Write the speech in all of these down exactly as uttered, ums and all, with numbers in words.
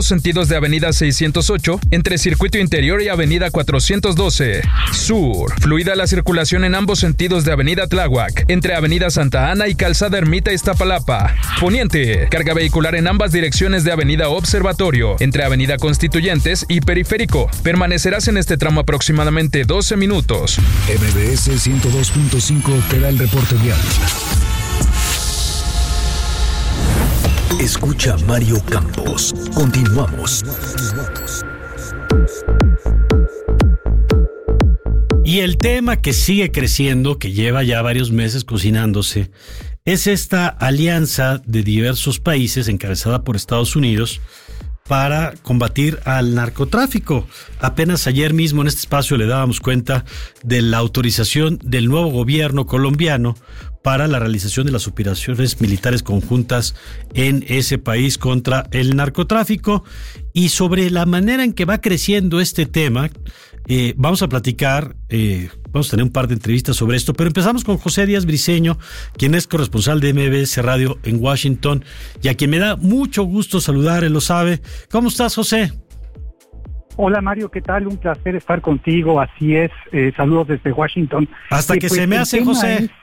Sentidos de Avenida seiscientos ocho, entre Circuito Interior y Avenida cuatrocientos doce. Sur, fluida la circulación en ambos sentidos de Avenida Tláhuac, entre Avenida Santa Ana y Calzada Ermita Iztapalapa. Poniente, carga vehicular en ambas direcciones de Avenida Observatorio, entre Avenida Constituyentes y Periférico. Permanecerás en este tramo aproximadamente doce minutos. M B S ciento dos punto cinco te da el reporte vial. Escucha Mario Campos. Continuamos. Y el tema que sigue creciendo, que lleva ya varios meses cocinándose, es esta alianza de diversos países encabezada por Estados Unidos para combatir al narcotráfico. Apenas ayer mismo en este espacio le dábamos cuenta de la autorización del nuevo gobierno colombiano para la realización de las operaciones militares conjuntas en ese país contra el narcotráfico. Y sobre la manera en que va creciendo este tema, eh, vamos a platicar, eh, vamos a tener un par de entrevistas sobre esto, pero empezamos con José Díaz Briceño, quien es corresponsal de M B S Radio en Washington, y a quien me da mucho gusto saludar, él lo sabe. ¿Cómo estás, José? Hola Mario, ¿qué tal? Un placer estar contigo, así es, eh, saludos desde Washington. Hasta eh, que pues, se me hace, José. Es...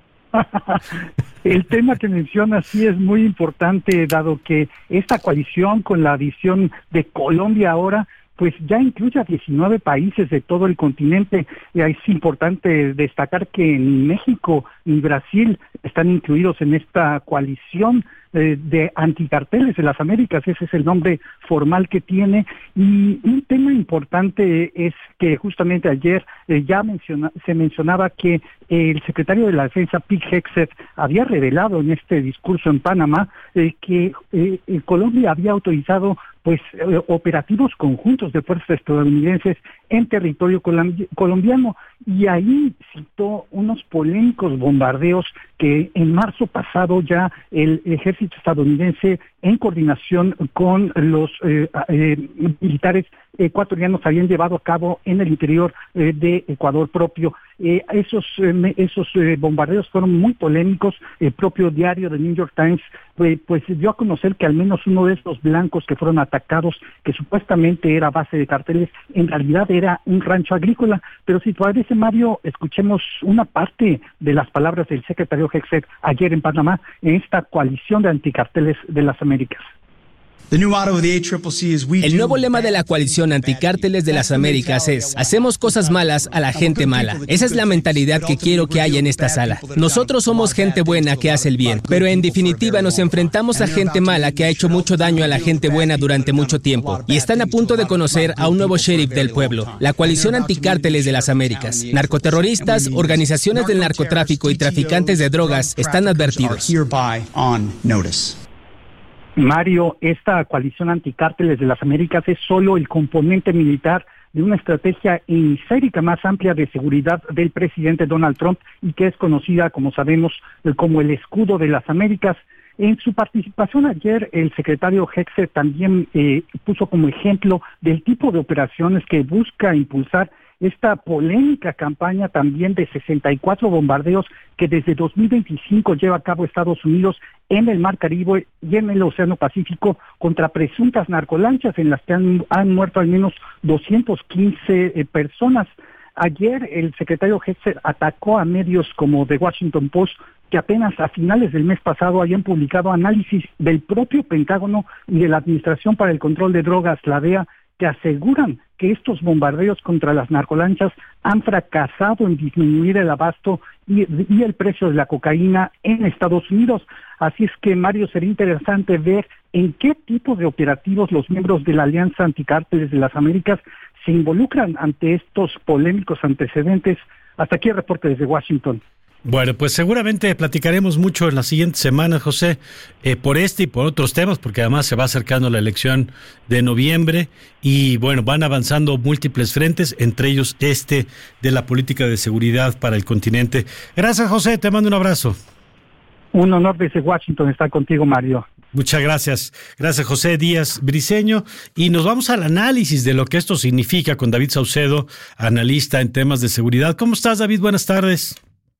El tema que mencionas sí es muy importante, dado que esta coalición con la visión de Colombia ahora, pues ya incluye a diecinueve países de todo el continente. Y es importante destacar que ni México ni Brasil están incluidos en esta coalición eh, de anticarteles de las Américas. Ese es el nombre formal que tiene. Y un tema importante es que justamente ayer eh, ya menciona, se mencionaba que el secretario de la Defensa, Pete Hegseth, había revelado en este discurso en Panamá eh, que eh, Colombia había autorizado pues eh, operativos conjuntos de fuerzas estadounidenses en territorio colombi- colombiano, y ahí citó unos polémicos bombardeos que en marzo pasado ya el ejército estadounidense, en coordinación con los eh, eh, militares ecuatorianos, habían llevado a cabo en el interior eh, de Ecuador propio. Eh, esos eh, esos eh, bombardeos fueron muy polémicos. El propio diario The New York Times eh, pues dio a conocer que al menos uno de estos blancos que fueron atacados, que supuestamente era base de carteles, en realidad era un rancho agrícola. Pero si te parece, Mario, escuchemos una parte de las palabras del secretario Hegseth ayer en Panamá, en esta coalición de anticarteles de las Américas. El nuevo lema de la coalición anticárteles de las Américas es: hacemos cosas malas a la gente mala. Esa es la mentalidad que quiero que haya en esta sala. Nosotros somos gente buena que hace el bien, pero en definitiva nos enfrentamos a gente mala que ha hecho mucho daño a la gente buena durante mucho tiempo, y están a punto de conocer a un nuevo sheriff del pueblo, la coalición anticárteles de las Américas. Narcoterroristas, organizaciones del narcotráfico y traficantes de drogas están advertidos. Mario, esta coalición anticárteles de las Américas es solo el componente militar de una estrategia hemisférica más amplia de seguridad del presidente Donald Trump, y que es conocida, como sabemos, como el escudo de las Américas. En su participación ayer, el secretario Hegseth también eh, puso como ejemplo del tipo de operaciones que busca impulsar esta polémica campaña también de sesenta y cuatro bombardeos que desde dos mil veinticinco lleva a cabo Estados Unidos en el Mar Caribe y en el Océano Pacífico contra presuntas narcolanchas, en las que han, han muerto al menos doscientas quince eh, personas. Ayer el secretario Hegseth atacó a medios como The Washington Post, que apenas a finales del mes pasado habían publicado análisis del propio Pentágono y de la Administración para el Control de Drogas, la D E A, que aseguran que estos bombardeos contra las narcolanchas han fracasado en disminuir el abasto y, y el precio de la cocaína en Estados Unidos. Así es que, Mario, sería interesante ver en qué tipo de operativos los miembros de la Alianza Anticárteles de las Américas se involucran ante estos polémicos antecedentes. Hasta aquí el reporte desde Washington. Bueno, pues seguramente platicaremos mucho en las siguientes semanas, José, eh, por este y por otros temas, porque además se va acercando la elección de noviembre y bueno, van avanzando múltiples frentes, entre ellos este de la política de seguridad para el continente. Gracias, José, te mando un abrazo. Un honor desde Washington estar contigo, Mario. Muchas gracias. Gracias, José Díaz Briceño. Y nos vamos al análisis de lo que esto significa con David Saucedo, analista en temas de seguridad. ¿Cómo estás, David? Buenas tardes.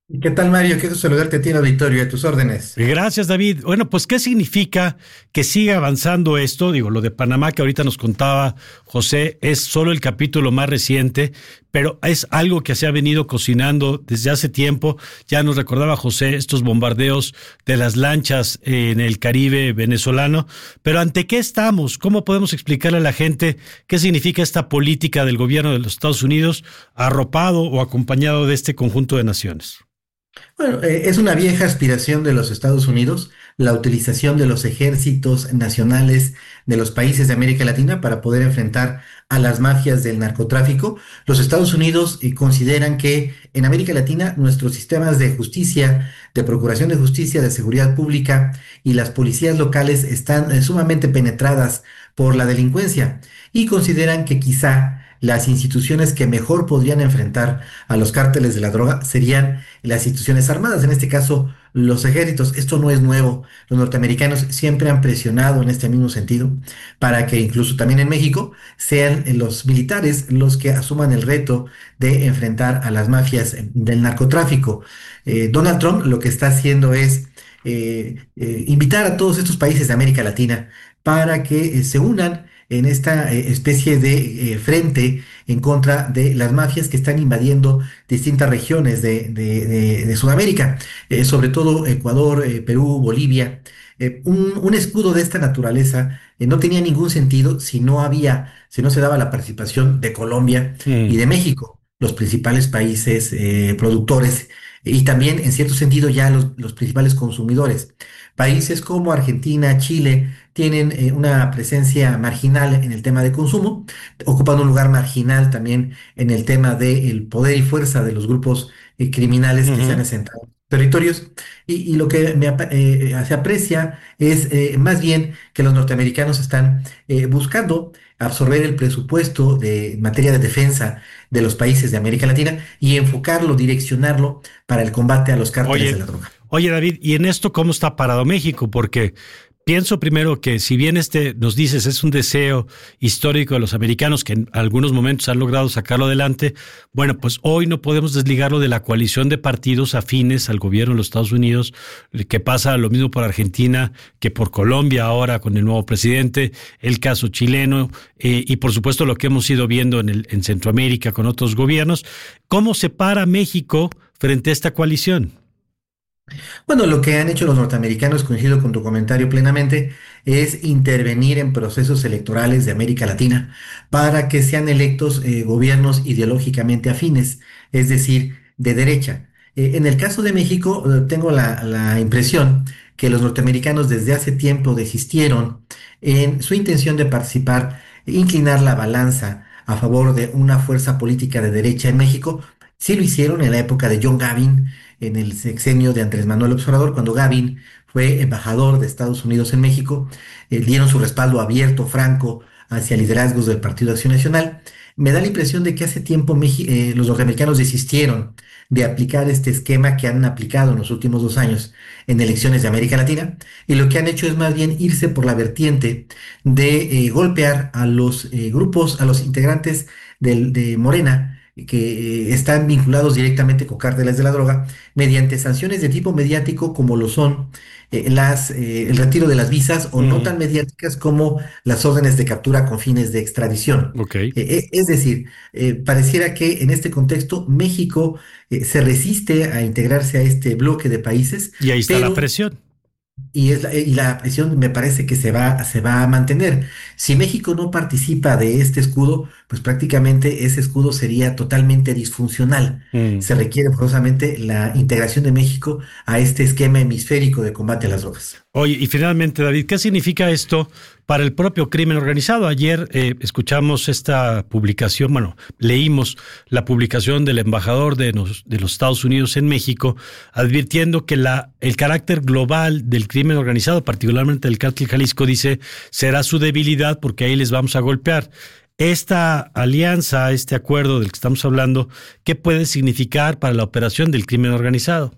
¿Qué tal, Mario? Quiero saludarte a ti en el auditorio, a tus órdenes. Gracias, David. Bueno, pues, ¿qué significa que siga avanzando esto? Digo, lo de Panamá que ahorita nos contaba José es solo el capítulo más reciente, pero es algo que se ha venido cocinando desde hace tiempo. Ya nos recordaba José estos bombardeos de las lanchas en el Caribe venezolano. Pero ¿ante qué estamos? ¿Cómo podemos explicarle a la gente qué significa esta política del gobierno de los Estados Unidos arropado o acompañado de este conjunto de naciones? Bueno, eh, es una vieja aspiración de los Estados Unidos la utilización de los ejércitos nacionales de los países de América Latina para poder enfrentar a las mafias del narcotráfico. Los Estados Unidos eh, consideran que en América Latina nuestros sistemas de justicia, de procuración de justicia, de seguridad pública y las policías locales están eh, sumamente penetradas por la delincuencia y consideran que quizá las instituciones que mejor podrían enfrentar a los cárteles de la droga serían las instituciones armadas, en este caso los ejércitos. Esto no es nuevo. Los norteamericanos siempre han presionado en este mismo sentido para que incluso también en México sean los militares los que asuman el reto de enfrentar a las mafias del narcotráfico. Eh, Donald Trump lo que está haciendo es eh, eh, invitar a todos estos países de América Latina para que eh, se unan en esta eh, especie de eh, frente en contra de las mafias que están invadiendo distintas regiones de, de, de, de Sudamérica, eh, sobre todo Ecuador, eh, Perú, Bolivia. Eh, un, un escudo de esta naturaleza eh, no tenía ningún sentido si no había, si no se daba la participación de Colombia sí. y de México, los principales países eh, productores y también en cierto sentido ya los, los principales consumidores. Países como Argentina, Chile, tienen eh, una presencia marginal en el tema de consumo, ocupan un lugar marginal también en el tema del poder y fuerza de los grupos eh, criminales uh-huh. que se han asentado en territorios. Y, y lo que me, eh, se aprecia es eh, más bien que los norteamericanos están eh, buscando absorber el presupuesto de en materia de defensa de los países de América Latina y enfocarlo, direccionarlo para el combate a los cárteles oye, de la droga. Oye, David, ¿y en esto cómo está parado México? Porque pienso primero que si bien este, nos dices, es un deseo histórico de los americanos que en algunos momentos han logrado sacarlo adelante, bueno, pues hoy no podemos desligarlo de la coalición de partidos afines al gobierno de los Estados Unidos, que pasa lo mismo por Argentina que por Colombia ahora con el nuevo presidente, el caso chileno eh, y por supuesto lo que hemos ido viendo en, el, en Centroamérica con otros gobiernos. ¿Cómo se para México frente a esta coalición? Bueno, lo que han hecho los norteamericanos, coincido con tu comentario plenamente, es intervenir en procesos electorales de América Latina para que sean electos eh, gobiernos ideológicamente afines, es decir, de derecha. Eh, en el caso de México, eh, tengo la, la impresión que los norteamericanos desde hace tiempo desistieron en su intención de participar, inclinar la balanza a favor de una fuerza política de derecha en México. Sí lo hicieron en la época de John Gavin, en el sexenio de Andrés Manuel López Obrador, cuando Gavin fue embajador de Estados Unidos en México, eh, dieron su respaldo abierto, franco, hacia liderazgos del Partido Acción Nacional. Me da la impresión de que hace tiempo Meji- eh, los norteamericanos desistieron de aplicar este esquema que han aplicado en los últimos dos años en elecciones de América Latina, y lo que han hecho es más bien irse por la vertiente de eh, golpear a los eh, grupos, a los integrantes del, de Morena, que están vinculados directamente con cárteles de la droga, mediante sanciones de tipo mediático como lo son eh, las, eh, el retiro de las visas o mm. no tan mediáticas como las órdenes de captura con fines de extradición. Okay. Eh, es decir, eh, pareciera que en este contexto México eh, se resiste a integrarse a este bloque de países. Y ahí está pero, la presión. Y, es la, y la presión me parece que se va, se va a mantener. Si México no participa de este escudo, pues prácticamente ese escudo sería totalmente disfuncional. Mm. Se requiere forzosamente la integración de México a este esquema hemisférico de combate a las drogas. Oye, y finalmente, David, ¿qué significa esto para el propio crimen organizado? Ayer eh, escuchamos esta publicación, bueno, leímos la publicación del embajador de los, de los Estados Unidos en México, advirtiendo que la, el carácter global del crimen organizado, particularmente del Cártel Jalisco, dice, será su debilidad porque ahí les vamos a golpear. Esta alianza, este acuerdo del que estamos hablando, ¿qué puede significar para la operación del crimen organizado?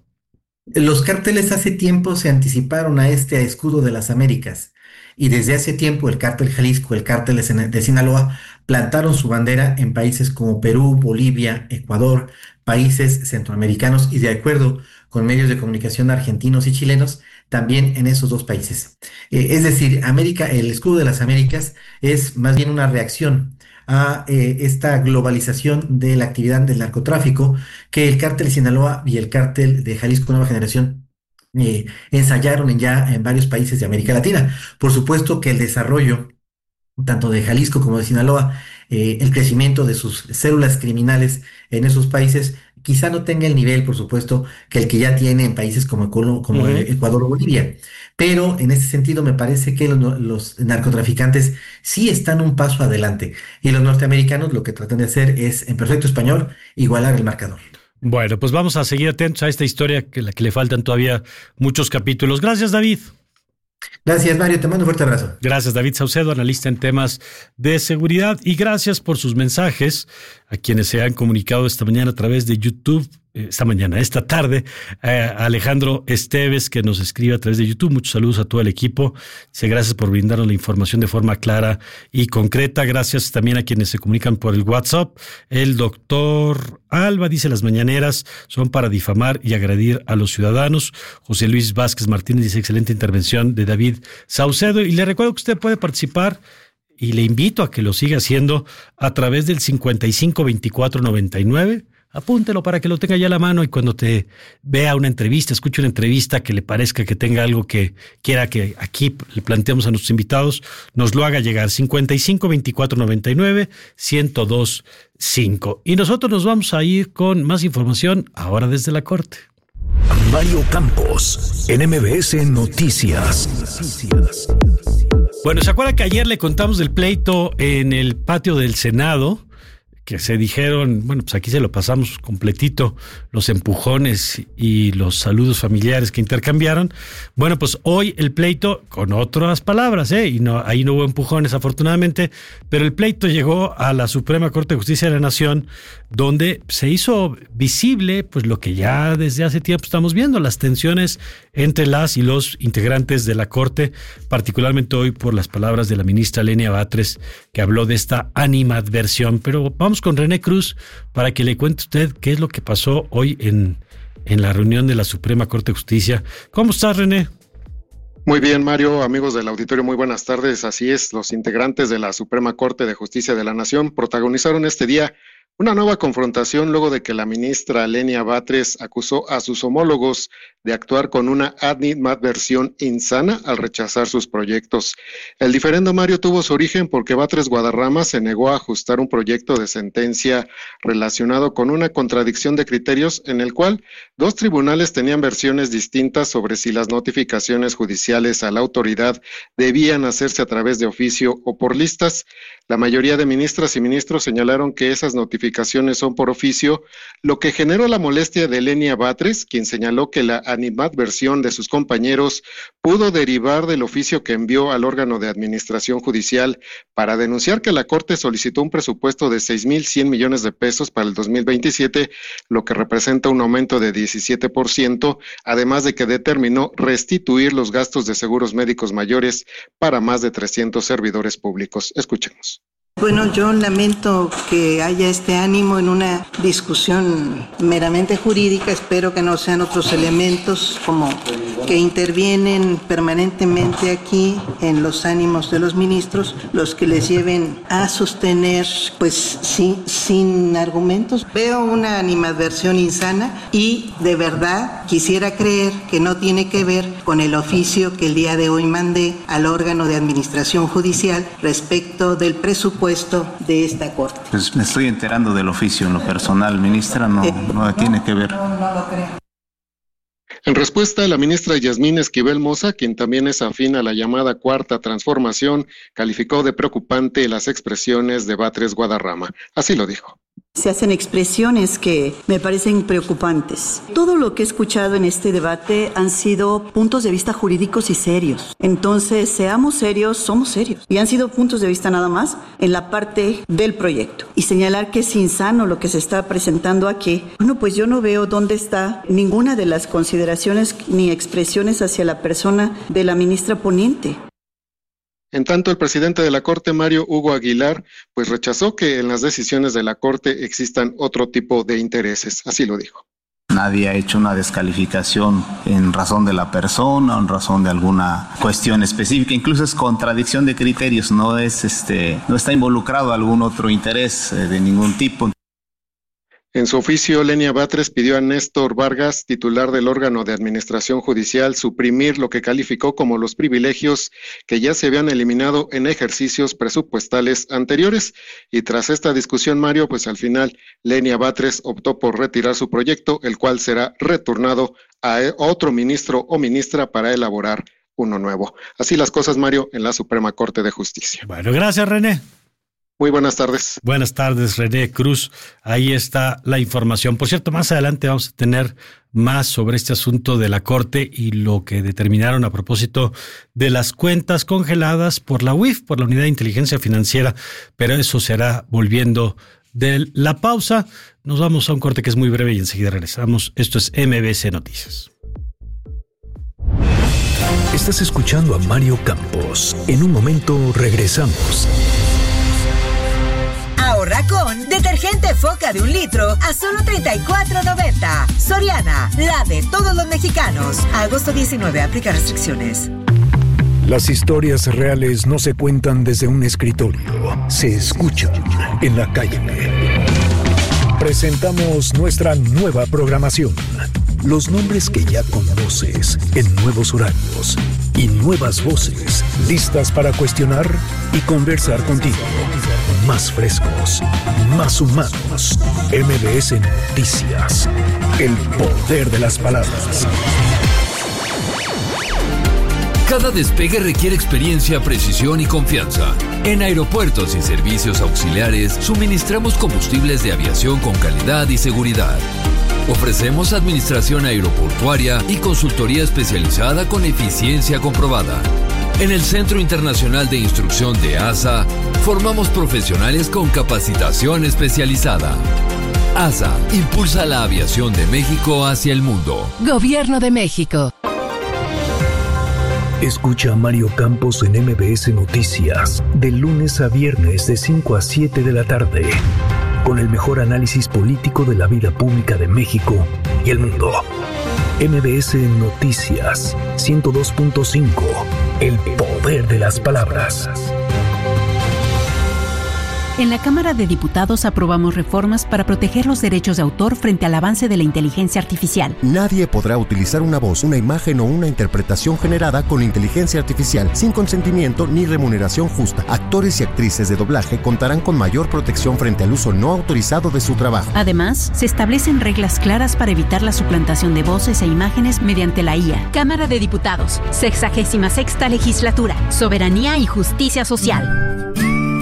Los cárteles hace tiempo se anticiparon a este escudo de las Américas y desde hace tiempo el cártel Jalisco, el cártel de Sinaloa plantaron su bandera en países como Perú, Bolivia, Ecuador, países centroamericanos y, de acuerdo con medios de comunicación argentinos y chilenos, también en esos dos países. Eh, es decir, América, el escudo de las Américas es más bien una reacción a eh, esta globalización de la actividad del narcotráfico que el cártel de Sinaloa y el cártel de Jalisco Nueva Generación eh, ensayaron en ya en varios países de América Latina. Por supuesto que el desarrollo tanto de Jalisco como de Sinaloa, eh, el crecimiento de sus células criminales en esos países quizá no tenga el nivel, por supuesto, que el que ya tiene en países como, como uh-huh. Ecuador o Bolivia. Pero en ese sentido me parece que los, los narcotraficantes sí están un paso adelante. Y los norteamericanos lo que tratan de hacer es, en perfecto español, igualar el marcador. Bueno, pues vamos a seguir atentos a esta historia, que la que le faltan todavía muchos capítulos. Gracias, David. Gracias, Mario. Te mando un fuerte abrazo. Gracias, David Saucedo, analista en temas de seguridad. Y gracias por sus mensajes a quienes se han comunicado esta mañana a través de YouTube. Esta mañana, esta tarde, eh, Alejandro Esteves, que nos escribe a través de YouTube. Muchos saludos a todo el equipo. Dice, gracias por brindarnos la información de forma clara y concreta. Gracias también a quienes se comunican por el WhatsApp. El doctor Alba dice, las mañaneras son para difamar y agredir a los ciudadanos. José Luis Vázquez Martínez dice, excelente intervención de David Saucedo. Y le recuerdo que usted puede participar, y le invito a que lo siga haciendo a través del cincuenta y cinco veinticuatro noventa y nueve. Apúntelo para que lo tenga ya a la mano y cuando te vea una entrevista, escuche una entrevista que le parezca que tenga algo que quiera que aquí le planteemos a nuestros invitados, nos lo haga llegar. cincuenta y cinco veinticuatro noventa y nueve ciento dos cinco. Y nosotros nos vamos a ir con más información ahora desde la Corte. Mario Campos, en M B S Noticias. Bueno, ¿se acuerda que ayer le contamos del pleito en el patio del Senado? Que se dijeron, bueno, pues aquí se lo pasamos completito, los empujones y los saludos familiares que intercambiaron. Bueno, pues hoy el pleito, con otras palabras, ¿eh? Y no, ahí no hubo empujones, afortunadamente, pero el pleito llegó a la Suprema Corte de Justicia de la Nación, donde se hizo visible, pues lo que ya desde hace tiempo estamos viendo, las tensiones entre las y los integrantes de la Corte, particularmente hoy por las palabras de la ministra Lenia Batres, que habló de esta animadversión. Pero vamos con René Cruz para que le cuente usted qué es lo que pasó hoy en, en la reunión de la Suprema Corte de Justicia. ¿Cómo estás, René? Muy bien, Mario, amigos del auditorio, muy buenas tardes. Así es, los integrantes de la Suprema Corte de Justicia de la Nación protagonizaron este día una nueva confrontación luego de que la ministra Lenia Batres acusó a sus homólogos de actuar con una animadversión insana al rechazar sus proyectos. El diferendo, Mario, tuvo su origen porque Batres Guadarrama se negó a ajustar un proyecto de sentencia relacionado con una contradicción de criterios en el cual dos tribunales tenían versiones distintas sobre si las notificaciones judiciales a la autoridad debían hacerse a través de oficio o por listas. La mayoría de ministras y ministros señalaron que esas notificaciones son por oficio, lo que generó la molestia de Lenia Batres, quien señaló que la animadversión de sus compañeros pudo derivar del oficio que envió al órgano de administración judicial para denunciar que la Corte solicitó un presupuesto de seis mil cien millones de pesos para el dos mil veintisiete, lo que representa un aumento de diecisiete por ciento, además de que determinó restituir los gastos de seguros médicos mayores para más de trescientos servidores públicos. Escuchemos. Bueno, yo lamento que haya este ánimo en una discusión meramente jurídica. Espero que no sean otros elementos como que intervienen permanentemente aquí en los ánimos de los ministros los que les lleven a sostener, pues, sin, sin argumentos. Veo una animadversión insana y de verdad quisiera creer que no tiene que ver con el oficio que el día de hoy mandé al órgano de administración judicial respecto del presupuesto de esta Corte. Pues me estoy enterando del oficio en lo personal, ministra, no, eh, no, no tiene que ver. No, no lo creo. En respuesta, la ministra Yasmín Esquivel Moza, quien también es afín a la llamada Cuarta Transformación, calificó de preocupante las expresiones de Batres Guadarrama. Así lo dijo. Se hacen expresiones que me parecen preocupantes. Todo lo que he escuchado en este debate han sido puntos de vista jurídicos y serios. Entonces, seamos serios, somos serios. Y han sido puntos de vista nada más en la parte del proyecto. Y señalar que es insano lo que se está presentando aquí. Bueno, pues yo no veo dónde está ninguna de las consideraciones ni expresiones hacia la persona de la ministra ponente. En tanto, el presidente de la Corte, Mario Hugo Aguilar, pues rechazó que en las decisiones de la Corte existan otro tipo de intereses. Así lo dijo. Nadie ha hecho una descalificación en razón de la persona, en razón de alguna cuestión específica. Incluso es contradicción de criterios, no es este, no está involucrado algún otro interés eh, de ningún tipo. En su oficio, Lenia Batres pidió a Néstor Vargas, titular del órgano de administración judicial, suprimir lo que calificó como los privilegios que ya se habían eliminado en ejercicios presupuestales anteriores. Y tras esta discusión, Mario, pues al final Lenia Batres optó por retirar su proyecto, el cual será retornado a otro ministro o ministra para elaborar uno nuevo. Así las cosas, Mario, en la Suprema Corte de Justicia. Bueno, gracias, René. Muy buenas tardes. Buenas tardes, René Cruz. Ahí está la información. Por cierto, más adelante vamos a tener más sobre este asunto de la Corte y lo que determinaron a propósito de las cuentas congeladas por la U I F, por la Unidad de Inteligencia Financiera, pero eso será volviendo de la pausa. Nos vamos a un corte que es muy breve y enseguida regresamos. Esto es M B S Noticias. Estás escuchando a Mario Campos. En un momento regresamos. Ahorra con detergente Foca de un litro a solo treinta y cuatro noventa. Soriana, la de todos los mexicanos. A agosto diecinueve, aplica restricciones. Las historias reales no se cuentan desde un escritorio, se escuchan en la calle. Presentamos nuestra nueva programación. Los nombres que ya conoces en nuevos horarios y nuevas voces listas para cuestionar y conversar contigo. Más frescos, más humanos. M B S Noticias. El poder de las palabras. Cada despegue requiere experiencia, precisión y confianza. En Aeropuertos y Servicios Auxiliares suministramos combustibles de aviación con calidad y seguridad. Ofrecemos administración aeroportuaria y consultoría especializada con eficiencia comprobada. En el Centro Internacional de Instrucción de A S A, formamos profesionales con capacitación especializada. A S A impulsa la aviación de México hacia el mundo. Gobierno de México. Escucha a Mario Campos en M B S Noticias, de lunes a viernes de cinco a siete de la tarde, con el mejor análisis político de la vida pública de México y el mundo. M B S Noticias ciento dos punto cinco, el poder de las palabras. En la Cámara de Diputados aprobamos reformas para proteger los derechos de autor frente al avance de la inteligencia artificial. Nadie podrá utilizar una voz, una imagen o una interpretación generada con inteligencia artificial sin consentimiento ni remuneración justa. Actores y actrices de doblaje contarán con mayor protección frente al uso no autorizado de su trabajo. Además, se establecen reglas claras para evitar la suplantación de voces e imágenes mediante la I A. Cámara de Diputados, sexagésima sexta legislatura, soberanía y justicia social.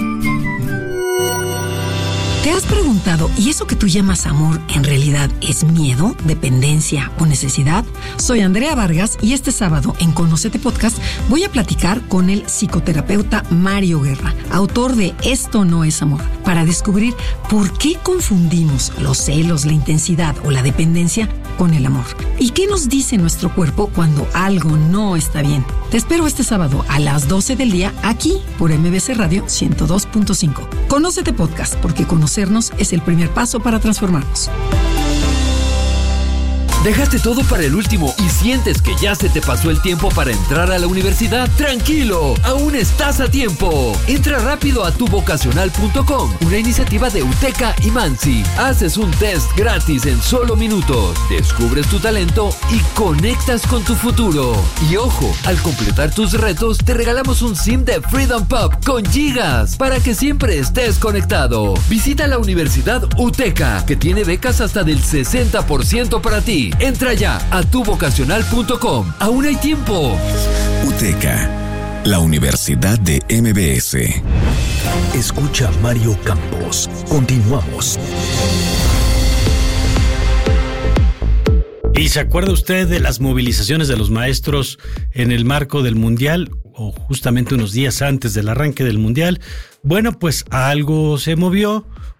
¿Te has preguntado, ¿y eso que tú llamas amor en realidad es miedo, dependencia o necesidad? Soy Andrea Vargas y este sábado en Conócete Podcast voy a platicar con el psicoterapeuta Mario Guerra, autor de Esto no es amor, para descubrir por qué confundimos los celos, la intensidad o la dependencia con el amor. ¿Y qué nos dice nuestro cuerpo cuando algo no está bien? Te espero este sábado a las doce del día aquí por M B C Radio ciento dos punto cinco. Conócete Podcast, porque conocernos es el primer paso para transformarnos. ¿Dejaste todo para el último y sientes que ya se te pasó el tiempo para entrar a la universidad? ¡Tranquilo! ¡Aún estás a tiempo! Entra rápido a tu vocacional punto com, una iniciativa de UTECA y Mansi. Haces un test gratis en solo minutos, descubres tu talento y conectas con tu futuro. Y ojo, al completar tus retos, te regalamos un SIM de Freedom Pop con gigas para que siempre estés conectado. Visita la Universidad UTECA, que tiene becas hasta del sesenta por ciento para ti. Entra ya a tu vocacional punto com. Aún hay tiempo. UTECA, la Universidad de M B S. Escucha a Mario Campos. Continuamos. ¿Y se acuerda usted de las movilizaciones de los maestros en el marco del Mundial, o justamente unos días antes del arranque del Mundial? Bueno, pues algo se movió,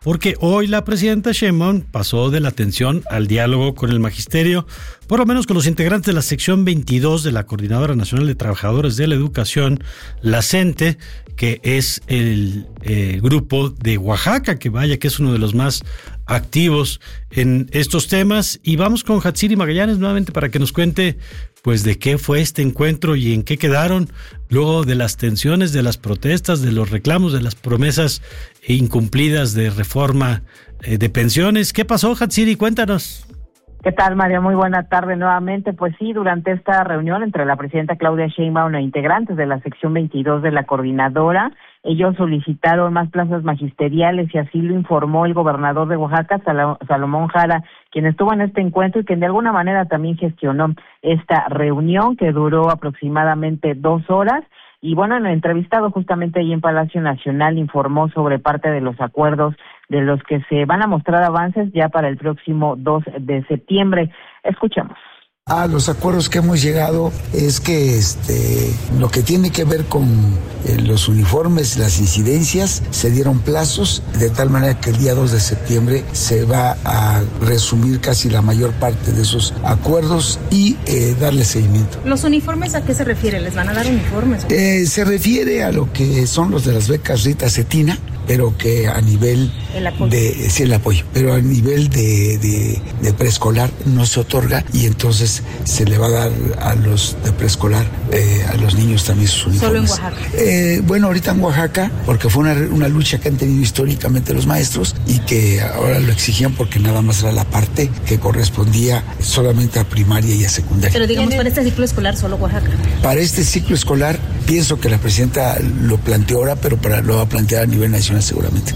porque hoy la presidenta Sheinbaum pasó de la atención al diálogo con el magisterio, por lo menos con los integrantes de la sección veintidós de la Coordinadora Nacional de Trabajadores de la Educación, la CENTE, que es el eh, grupo de Oaxaca, que vaya que es uno de los más activos en estos temas. Y vamos con Hatsiri Magallanes nuevamente para que nos cuente pues de qué fue este encuentro y en qué quedaron luego de las tensiones, de las protestas, de los reclamos, de las promesas incumplidas de reforma eh, de pensiones. ¿Qué pasó, Hatsiri? Cuéntanos. ¿Qué tal, Mario? Muy buena tarde nuevamente. Pues sí, durante esta reunión entre la presidenta Claudia Sheinbaum e integrantes de la sección veintidós de la coordinadora, ellos solicitaron más plazas magisteriales y así lo informó el gobernador de Oaxaca, Sal- Salomón Jara, quien estuvo en este encuentro y quien de alguna manera también gestionó esta reunión que duró aproximadamente dos horas. Y bueno, el entrevistado justamente ahí en Palacio Nacional informó sobre parte de los acuerdos de los que se van a mostrar avances ya para el próximo dos de septiembre. Escuchemos. A los acuerdos que hemos llegado es que este lo que tiene que ver con eh, los uniformes, las incidencias, se dieron plazos de tal manera que el día dos de septiembre se va a resumir casi la mayor parte de esos acuerdos y eh, darle seguimiento. ¿Los uniformes a qué se refiere? ¿Les van a dar uniformes? Eh, se refiere a lo que son los de las becas Rita Cetina, pero que a nivel el apoyo. de sí el apoyo, pero a nivel de, de, de preescolar no se otorga y entonces se le va a dar a los de preescolar, eh, a los niños también sus uniformes. ¿Solo en Oaxaca? Eh, bueno, ahorita en Oaxaca, porque fue una, una lucha que han tenido históricamente los maestros y que ahora lo exigían porque nada más era la parte que correspondía solamente a primaria y a secundaria. Pero digamos, para este ciclo escolar solo Oaxaca. Para este ciclo escolar, pienso que la presidenta lo planteó ahora, pero para, lo va a plantear a nivel nacional seguramente.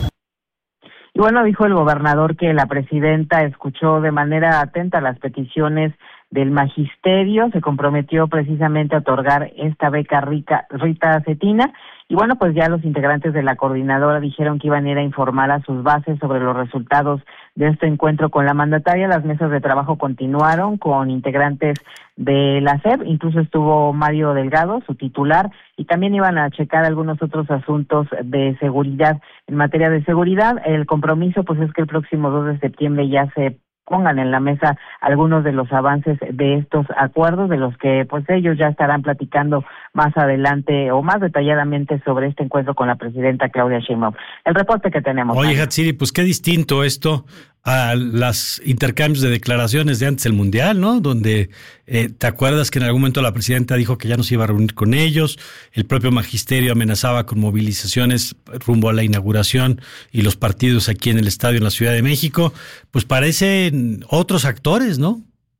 Y bueno, dijo el gobernador que la presidenta escuchó de manera atenta las peticiones del magisterio, se comprometió precisamente a otorgar esta beca rica, Rita Cetina, y bueno, pues ya los integrantes de la coordinadora dijeron que iban a ir a informar a sus bases sobre los resultados de este encuentro con la mandataria. Las mesas de trabajo continuaron con integrantes de la S E P, incluso estuvo Mario Delgado, su titular, y también iban a checar algunos otros asuntos de seguridad. En materia de seguridad, el compromiso pues es que el próximo dos de septiembre ya se pongan en la mesa algunos de los avances de estos acuerdos, de los que pues ellos ya estarán platicando más adelante o más detalladamente sobre este encuentro con la presidenta Claudia Sheinbaum. El reporte que tenemos. Oye, Hatsiri, pues qué distinto esto a los intercambios de declaraciones de antes del Mundial, ¿no? Donde eh, te acuerdas que en algún momento la presidenta dijo que ya no se iba a reunir con ellos, el propio magisterio amenazaba con movilizaciones rumbo a la inauguración y los partidos aquí en el estadio en la Ciudad de México. Pues parecen otros actores, ¿no?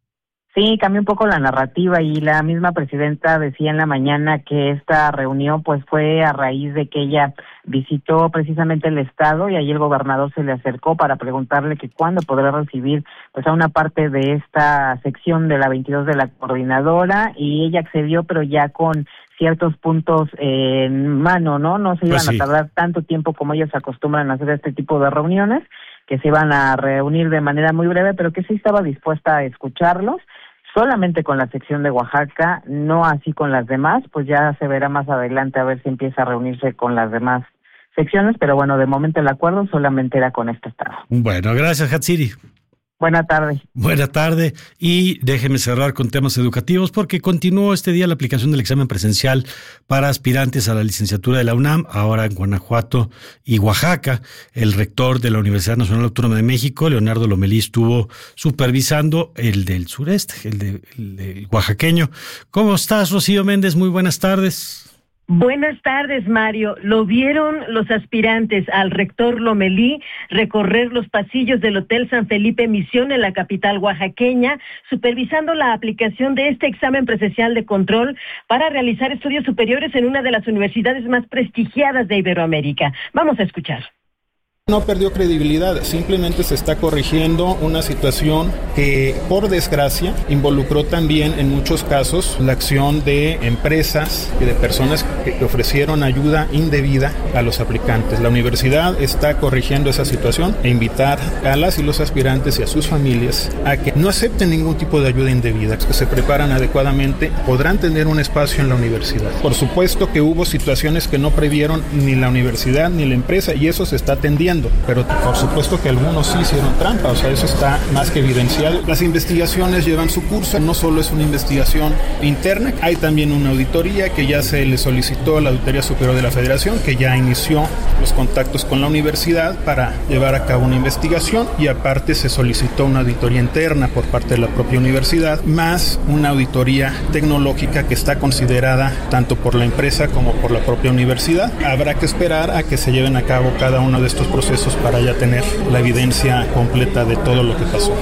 Sí, cambió un poco la narrativa y la misma presidenta decía en la mañana que esta reunión pues fue a raíz de que ella visitó precisamente el estado y ahí el gobernador se le acercó para preguntarle que cuándo podrá recibir pues a una parte de esta sección de la veintidós de la coordinadora y ella accedió, pero ya con ciertos puntos eh, en mano, ¿no? No se iban pues sí. a tardar tanto tiempo como ellos acostumbran a hacer este tipo de reuniones, que se iban a reunir de manera muy breve, pero que sí estaba dispuesta a escucharlos. Solamente con la sección de Oaxaca, no así con las demás, pues ya se verá más adelante a ver si empieza a reunirse con las demás secciones, pero bueno, de momento el acuerdo solamente era con este estado. Bueno, gracias, Hatsiri. Buena tarde. Buena tarde y déjeme cerrar con temas educativos porque continuó este día la aplicación del examen presencial para aspirantes a la licenciatura de la UNAM, ahora en Guanajuato y Oaxaca. El rector de la Universidad Nacional Autónoma de México, Leonardo Lomelí, estuvo supervisando el del sureste, el, de, el del oaxaqueño. ¿Cómo estás, Rocío Méndez? Muy buenas tardes. Buenas tardes, Mario. Lo vieron los aspirantes al rector Lomelí recorrer los pasillos del Hotel San Felipe Misión en la capital oaxaqueña, supervisando la aplicación de este examen presencial de control para realizar estudios superiores en una de las universidades más prestigiadas de Iberoamérica. Vamos a escuchar. No perdió credibilidad, simplemente se está corrigiendo una situación que, por desgracia, involucró también en muchos casos la acción de empresas y de personas que ofrecieron ayuda indebida a los aplicantes. La universidad está corrigiendo esa situación e invitar a las y los aspirantes y a sus familias a que no acepten ningún tipo de ayuda indebida, que se preparan adecuadamente, podrán tener un espacio en la universidad. Por supuesto que hubo situaciones que no previeron ni la universidad ni la empresa y eso se está atendiendo. cumpliendo, pero por supuesto que algunos sí hicieron trampa, o sea, eso está más que evidenciado. Las investigaciones llevan su curso, no solo es una investigación interna, hay también una auditoría que ya se le solicitó a la Auditoría Superior de la Federación, que ya inició los contactos con la universidad para llevar a cabo una investigación, y aparte se solicitó una auditoría interna por parte de la propia universidad, más una auditoría tecnológica que está considerada tanto por la empresa como por la propia universidad. Habrá que esperar a que se lleven a cabo cada uno de estos procesos para ya tener la evidencia completa de todo lo que pasó.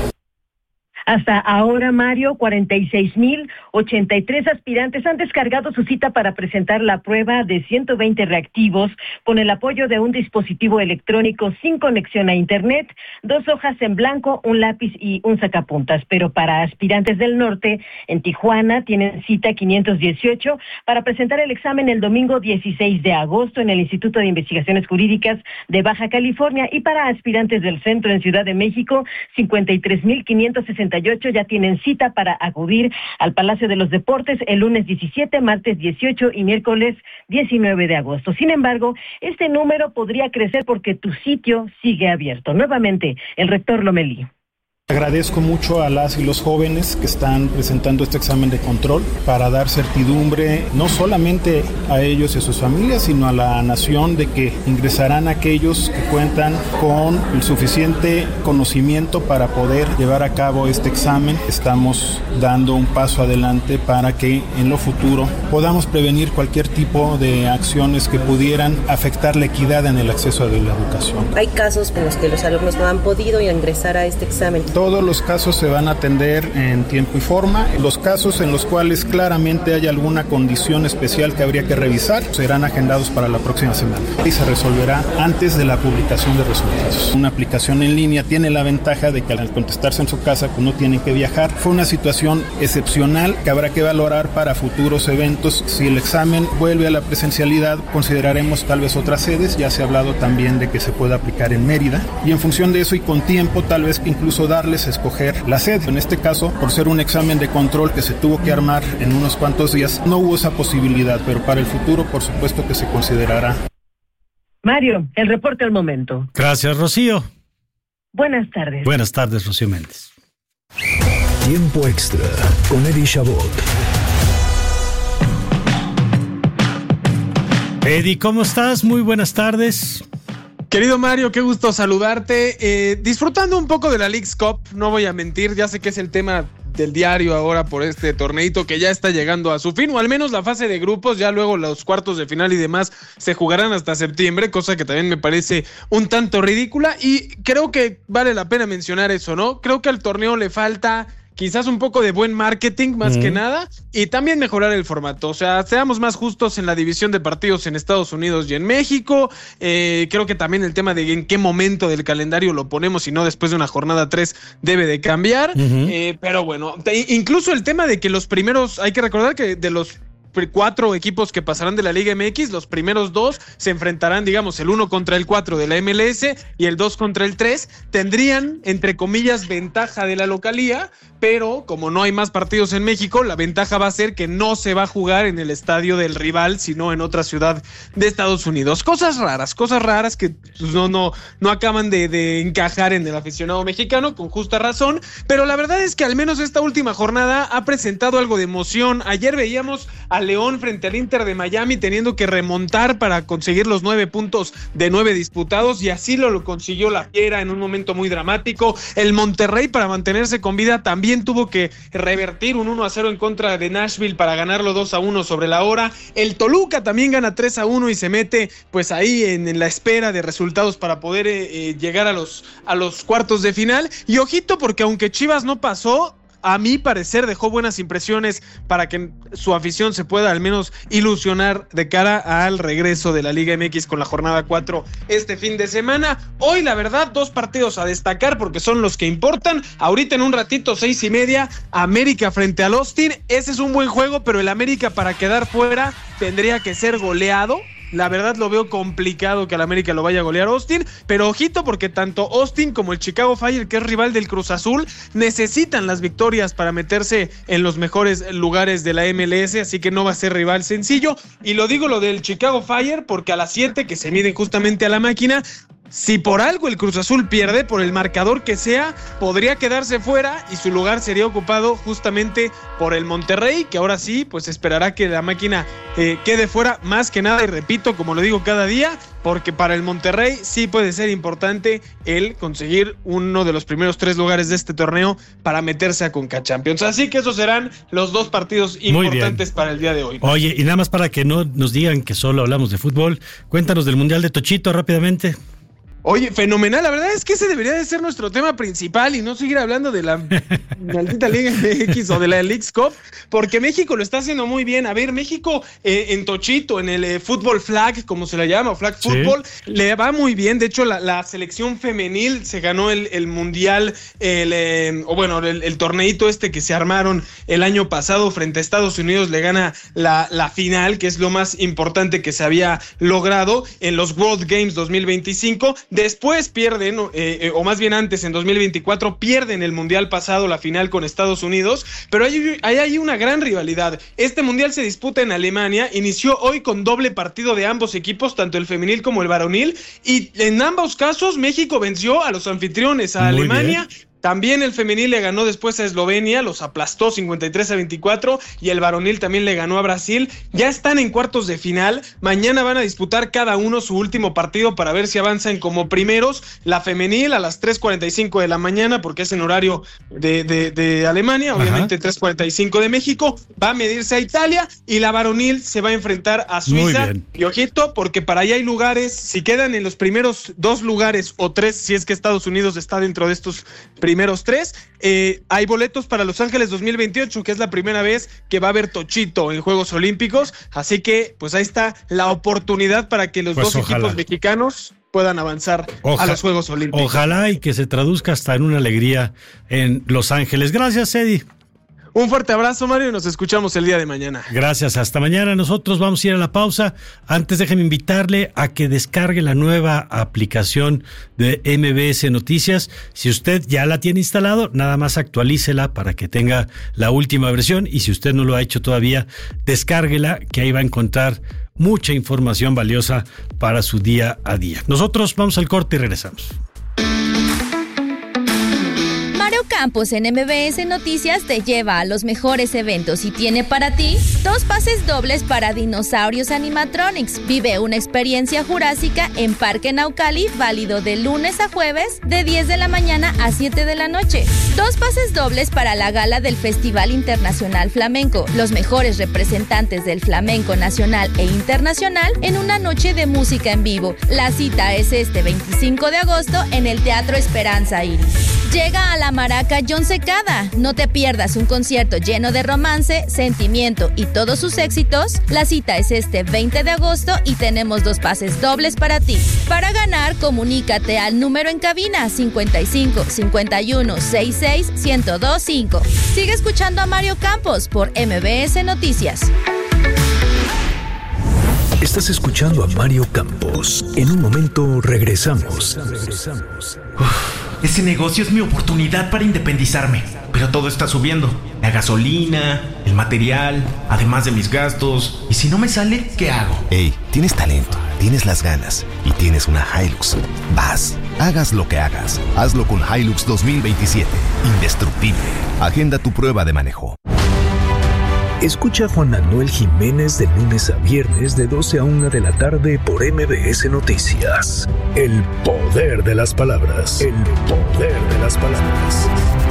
Hasta ahora, Mario, cuarenta y seis mil ochenta y tres aspirantes han descargado su cita para presentar la prueba de ciento veinte reactivos con el apoyo de un dispositivo electrónico sin conexión a Internet, dos hojas en blanco, un lápiz y un sacapuntas. Pero para aspirantes del norte, en Tijuana, tienen cita quinientos dieciocho para presentar el examen el domingo dieciséis de agosto en el Instituto de Investigaciones Jurídicas de Baja California, y para aspirantes del centro en Ciudad de México, cincuenta y tres mil quinientos sesenta y ocho ya tienen cita para acudir al Palacio de los Deportes el lunes diecisiete, martes dieciocho y miércoles diecinueve de agosto. Sin embargo, este número podría crecer porque tu sitio sigue abierto. Nuevamente, el rector Lomelí. Agradezco mucho a las y los jóvenes que están presentando este examen de control para dar certidumbre no solamente a ellos y a sus familias, sino a la nación de que ingresarán aquellos que cuentan con el suficiente conocimiento para poder llevar a cabo este examen. Estamos dando un paso adelante para que en lo futuro podamos prevenir cualquier tipo de acciones que pudieran afectar la equidad en el acceso a la educación. Hay casos en los que los alumnos no han podido ingresar a este examen. Todos los casos se van a atender en tiempo y forma. Los casos en los cuales claramente hay alguna condición especial que habría que revisar serán agendados para la próxima semana y se resolverá antes de la publicación de resultados. Una aplicación en línea tiene la ventaja de que al contestarse en su casa pues no tienen que viajar. Fue una situación excepcional que habrá que valorar para futuros eventos. Si el examen vuelve a la presencialidad, consideraremos tal vez otras sedes. Ya se ha hablado también de que se pueda aplicar en Mérida, y en función de eso y con tiempo tal vez incluso darles a escoger la sede. En este caso, por ser un examen de control que se tuvo que armar en unos cuantos días, no hubo esa posibilidad, pero para el futuro por supuesto que se considerará. Mario, el reporte al momento. Gracias, Rocío. Buenas tardes. Buenas tardes, Rocío Méndez. Tiempo extra con Eddie Chabot. Eddie, ¿cómo estás? Muy buenas tardes. Querido Mario, qué gusto saludarte. Eh, disfrutando un poco de la Leagues Cup, no voy a mentir, ya sé que es el tema del diario ahora por este torneito que ya está llegando a su fin, o al menos la fase de grupos. Ya luego los cuartos de final y demás se jugarán hasta septiembre, cosa que también me parece un tanto ridícula, y creo que vale la pena mencionar eso, ¿no? Creo que al torneo le falta quizás un poco de buen marketing más mm. que nada, y también mejorar el formato. O sea, seamos más justos en la división de partidos en Estados Unidos y en México. Eh, creo que también el tema de en qué momento del calendario lo ponemos, y no después de una jornada tres, debe de cambiar. Uh-huh. Eh, pero bueno, te, incluso el tema de que los primeros, hay que recordar que de los cuatro equipos que pasarán de la Liga M X, los primeros dos se enfrentarán, digamos, el uno contra el cuatro de la M L S y el dos contra el tres. Tendrían, entre comillas, ventaja de la localía, pero como no hay más partidos en México, la ventaja va a ser que no se va a jugar en el estadio del rival, sino en otra ciudad de Estados Unidos. Cosas raras, cosas raras que pues, no, no, no acaban de, de encajar en el aficionado mexicano, con justa razón, pero la verdad es que al menos esta última jornada ha presentado algo de emoción. Ayer veíamos a León frente al Inter de Miami teniendo que remontar para conseguir los nueve puntos de nueve disputados, y así lo, lo consiguió la Fiera en un momento muy dramático. El Monterrey, para mantenerse con vida, también tuvo que revertir un uno a cero en contra de Nashville para ganarlo dos a uno sobre la hora. El Toluca también gana tres a uno y se mete pues ahí en, en la espera de resultados para poder eh, llegar a los, a los cuartos de final. Y ojito, porque aunque Chivas no pasó, a mi parecer dejó buenas impresiones para que su afición se pueda al menos ilusionar de cara al regreso de la Liga M X con la jornada cuatro este fin de semana. Hoy, la verdad, dos partidos a destacar porque son los que importan. Ahorita en un ratito, seis y media, América frente al Austin. Ese es un buen juego, pero el América, para quedar fuera, tendría que ser goleado. La verdad lo veo complicado que al América lo vaya a golear Austin, pero ojito, porque tanto Austin como el Chicago Fire, que es rival del Cruz Azul, necesitan las victorias para meterse en los mejores lugares de la M L S, así que no va a ser rival sencillo. Y lo digo lo del Chicago Fire porque a las siete, que se miden justamente a la máquina, si por algo el Cruz Azul pierde, por el marcador que sea, podría quedarse fuera y su lugar sería ocupado justamente por el Monterrey, que ahora sí, pues esperará que la máquina eh, quede fuera más que nada, y repito, como lo digo cada día, porque para el Monterrey sí puede ser importante el conseguir uno de los primeros tres lugares de este torneo para meterse a Conca Champions. Así que esos serán los dos partidos importantes para el día de hoy. Oye, y nada más para que no nos digan que solo hablamos de fútbol, cuéntanos del Mundial de Tochito rápidamente. Oye, fenomenal, la verdad es que ese debería de ser nuestro tema principal y no seguir hablando de la maldita Liga M X o de la Leagues Cup, porque México lo está haciendo muy bien. A ver, México eh, en Tochito, en el eh, fútbol flag, como se le llama, o flag Sí. fútbol, le va muy bien. De hecho, la, la selección femenil se ganó el, el mundial, el, eh, o bueno, el, el torneito este que se armaron el año pasado frente a Estados Unidos, le gana la, la final, que es lo más importante que se había logrado en los World Games dos mil veinticinco. Después pierden, eh, eh, o más bien antes, en dos mil veinticuatro, pierden el mundial pasado, la final con Estados Unidos, pero hay, hay, hay una gran rivalidad. Este mundial se disputa en Alemania, inició hoy con doble partido de ambos equipos, tanto el femenil como el varonil, y en ambos casos México venció a los anfitriones, a Muy Alemania. bien. También el femenil le ganó después a Eslovenia, los aplastó cincuenta y tres a veinticuatro, y el varonil también le ganó a Brasil. Ya están en cuartos de final, mañana van a disputar cada uno su último partido para ver si avanzan como primeros. La femenil a las tres cuarenta y cinco de la mañana, porque es en horario de, de, de Alemania, obviamente tres cuarenta y cinco de México, va a medirse a Italia, y la varonil se va a enfrentar a Suiza. Muy bien. Y ojito, porque para allá hay lugares, si quedan en los primeros dos lugares o tres, si es que Estados Unidos está dentro de estos primeros tres, eh, hay boletos para Los Ángeles dos mil veintiocho, que es la primera vez que va a haber Tochito en Juegos Olímpicos, así que pues ahí está la oportunidad para que los Pues dos ojalá. equipos mexicanos puedan avanzar Oja- a los Juegos Olímpicos. Ojalá y que se traduzca hasta en una alegría en Los Ángeles. Gracias, Eddie. Un fuerte abrazo, Mario, y nos escuchamos el día de mañana. Gracias, hasta mañana. Nosotros vamos a ir a la pausa. Antes déjeme invitarle a que descargue la nueva aplicación de M B S Noticias. Si usted ya la tiene instalado, nada más actualícela para que tenga la última versión, y si usted no lo ha hecho todavía, descárguela, que ahí va a encontrar mucha información valiosa para su día a día. Nosotros vamos al corte y regresamos. Mario Campos en M B S Noticias te lleva a los mejores eventos y tiene para ti dos pases dobles para Dinosaurios Animatronics. Vive una experiencia jurásica en Parque Naucali, válido de lunes a jueves de diez de la mañana a siete de la noche. Dos pases dobles para la gala del Festival Internacional Flamenco. Los mejores representantes del flamenco nacional e internacional en una noche de música en vivo. La cita es este veinticinco de agosto en el Teatro Esperanza Iris. Llega a la Maraca John Secada. No te pierdas un concierto lleno de romance, sentimiento y todos sus éxitos. La cita es este veinte de agosto y tenemos dos pases dobles para ti. Para ganar, comunícate al número en cabina cincuenta y cinco, cincuenta y uno, sesenta y seis, ciento veinticinco. Sigue escuchando a Mario Campos por M B S Noticias. Estás escuchando a Mario Campos. En un momento regresamos. Regresamos. Ese negocio es mi oportunidad para independizarme, pero todo está subiendo. La gasolina, el material, además de mis gastos. ¿Y si no me sale, qué hago? Hey, tienes talento, tienes las ganas y tienes una Hilux. Vas, hagas lo que hagas. Hazlo con Hilux dos mil veintisiete. Indestructible. Agenda tu prueba de manejo. Escucha a Juan Manuel Jiménez de lunes a viernes de doce a una de la tarde por M B S Noticias. El poder de las palabras. El poder de las palabras.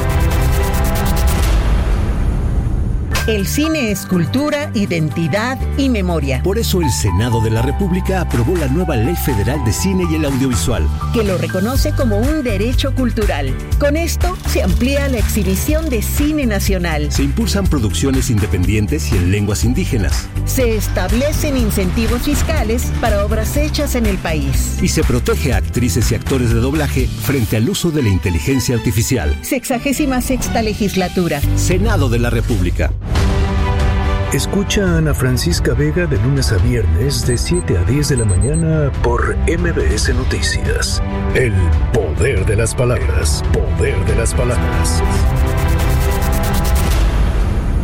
El cine es cultura, identidad y memoria. Por eso el Senado de la República aprobó la nueva Ley Federal de Cine y el Audiovisual, que lo reconoce como un derecho cultural. Con esto se amplía la exhibición de cine nacional. Se impulsan producciones independientes y en lenguas indígenas. Se establecen incentivos fiscales para obras hechas en el país. Y se protege a actrices y actores de doblaje frente al uso de la inteligencia artificial. Sexagésima sexta legislatura. Senado de la República. Escucha a Ana Francisca Vega de lunes a viernes de siete a diez de la mañana por M B S Noticias. El poder de las palabras. Poder de las palabras.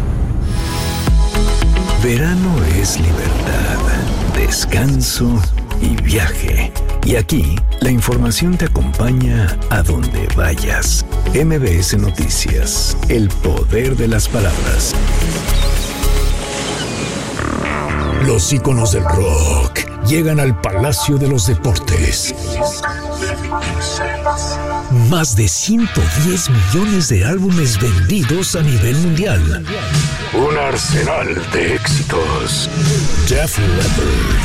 Verano es libertad, descanso y viaje. Y aquí, la información te acompaña a donde vayas. M B S Noticias, el poder de las palabras. Los íconos del rock llegan al Palacio de los Deportes. Más de ciento diez millones de álbumes vendidos a nivel mundial. Un arsenal de éxitos. Def Leppard,